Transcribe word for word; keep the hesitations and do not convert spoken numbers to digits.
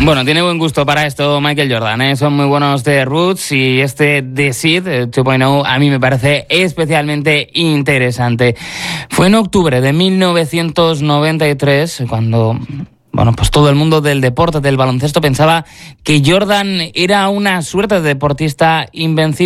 Bueno, tiene buen gusto para esto Michael Jordan, ¿eh? Son muy buenos The Roots y este The Seed dos punto cero a mí me parece especialmente interesante. Fue en octubre de mil novecientos noventa y tres cuando... Bueno, pues todo el mundo del deporte, del baloncesto, pensaba que Jordan era una suerte de deportista invencible.